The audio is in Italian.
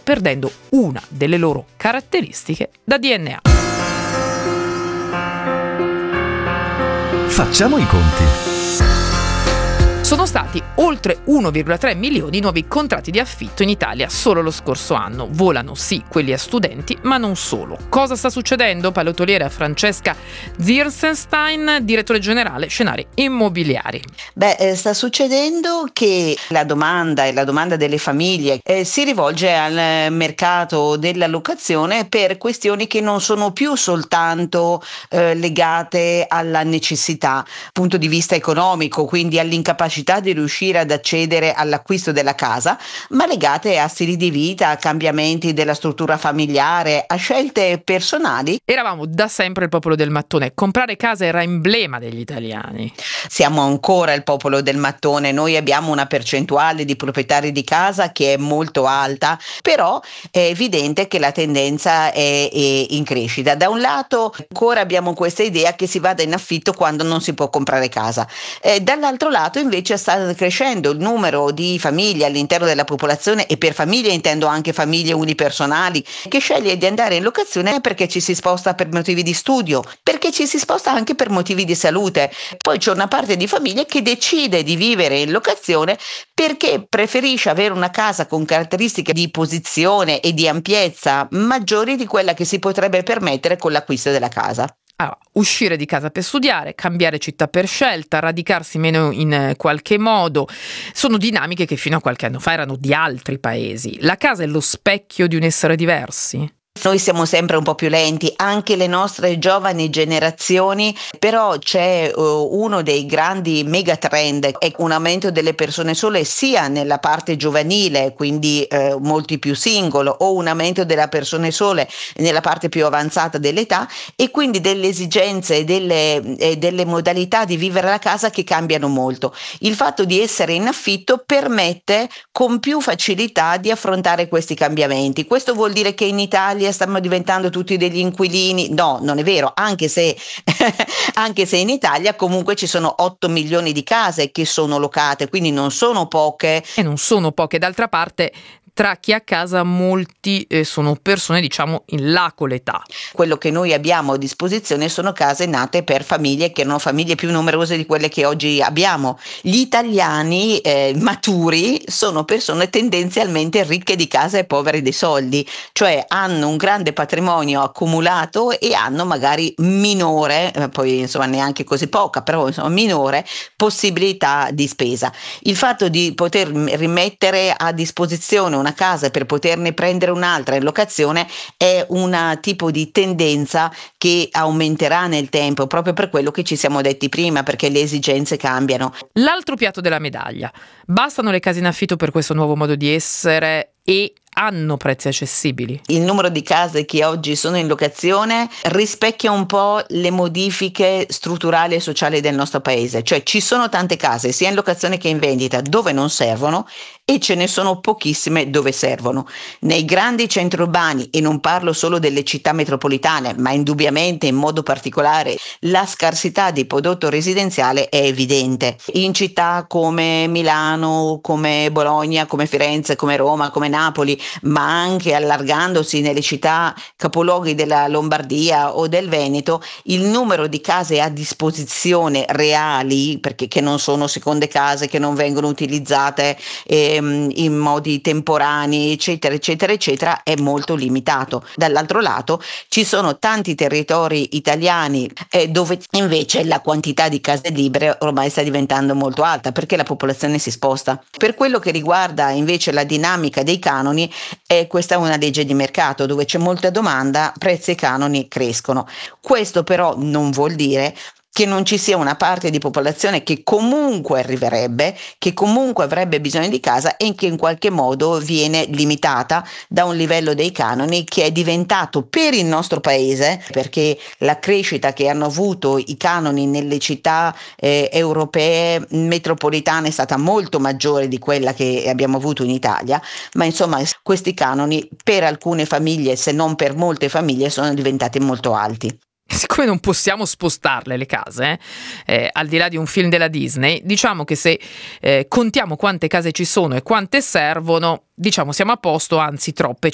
perdendo una delle loro caratteristiche da DNA. Facciamo i conti. Sono stati oltre 1,3 milioni i nuovi contratti di affitto in Italia solo lo scorso anno. Volano sì quelli a studenti, ma non solo. Cosa sta succedendo? Pallottoliera Francesca Zirsenstein, direttore generale Scenari Immobiliari. Sta succedendo che la domanda delle famiglie si rivolge al mercato della locazione per questioni che non sono più soltanto legate alla necessità, punto di vista economico, quindi all'incapacità di riuscire ad accedere all'acquisto della casa, ma legate a stili di vita, a cambiamenti della struttura familiare, a scelte personali. Eravamo da sempre il popolo del mattone. Comprare casa era emblema degli italiani. Siamo ancora il popolo del mattone, noi abbiamo una percentuale di proprietari di casa che è molto alta, però è evidente che la tendenza è in crescita. Da un lato ancora abbiamo questa idea che si vada in affitto quando non si può comprare casa, dall'altro lato invece sta crescendo il numero di famiglie all'interno della popolazione, e per famiglie intendo anche famiglie unipersonali, che sceglie di andare in locazione perché ci si sposta per motivi di studio, perché ci si sposta anche per motivi di salute. Poi c'è una parte di famiglie che decide di vivere in locazione perché preferisce avere una casa con caratteristiche di posizione e di ampiezza maggiori di quella che si potrebbe permettere con l'acquisto della casa. Allora, uscire di casa per studiare, cambiare città per scelta, radicarsi meno in qualche modo, sono dinamiche che fino a qualche anno fa erano di altri paesi. La casa è lo specchio di un essere diversi? Noi siamo sempre un po' più lenti, anche le nostre giovani generazioni, però c'è uno dei grandi megatrend, è un aumento delle persone sole sia nella parte giovanile, quindi molti più single, o un aumento delle persone sole nella parte più avanzata dell'età, e quindi delle esigenze e delle modalità di vivere la casa che cambiano molto. Il fatto di essere in affitto permette con più facilità di affrontare questi cambiamenti. Questo vuol dire che in Italia stiamo diventando tutti degli inquilini? No, non è vero, anche se in Italia comunque ci sono 8 milioni di case che sono locate, quindi non sono poche. E non sono poche, d'altra parte tra chi ha casa molti sono persone diciamo in là con l'età. Quello che noi abbiamo a disposizione sono case nate per famiglie che erano famiglie più numerose di quelle che oggi abbiamo. Gli italiani maturi sono persone tendenzialmente ricche di casa e povere di soldi, cioè hanno un grande patrimonio accumulato e hanno magari minore, poi insomma neanche così poca, però insomma minore possibilità di spesa. Il fatto di poter rimettere a disposizione una casa per poterne prendere un'altra in locazione è un tipo di tendenza che aumenterà nel tempo, proprio per quello che ci siamo detti prima, perché le esigenze cambiano. L'altro piatto della medaglia: bastano le case in affitto per questo nuovo modo di essere e hanno prezzi accessibili? Il numero di case che oggi sono in locazione rispecchia un po' le modifiche strutturali e sociali del nostro paese, cioè ci sono tante case sia in locazione che in vendita dove non servono e ce ne sono pochissime dove servono. Nei grandi centri urbani, e non parlo solo delle città metropolitane, ma indubbiamente in modo particolare la scarsità di prodotto residenziale è evidente. In città come Milano, come Bologna, come Firenze, come Roma, come Napoli, ma anche allargandosi nelle città capoluoghi della Lombardia o del Veneto, il numero di case a disposizione reali, perché che non sono seconde case che non vengono utilizzate in modi temporanei, eccetera, eccetera, eccetera, è molto limitato. Dall'altro lato ci sono tanti territori italiani dove invece la quantità di case libere ormai sta diventando molto alta, perché la popolazione si sposta. Per quello che riguarda invece la dinamica dei canoni, questa è una legge di mercato dove c'è molta domanda, prezzi e canoni crescono. Questo però non vuol dire che non ci sia una parte di popolazione che comunque arriverebbe, che comunque avrebbe bisogno di casa e che in qualche modo viene limitata da un livello dei canoni che è diventato per il nostro paese, perché la crescita che hanno avuto i canoni nelle città europee metropolitane è stata molto maggiore di quella che abbiamo avuto in Italia, ma insomma questi canoni per alcune famiglie, se non per molte famiglie, sono diventati molto alti. Siccome non possiamo spostarle le case, al di là di un film della Disney, diciamo che se contiamo quante case ci sono e quante servono, diciamo siamo a posto, anzi troppe.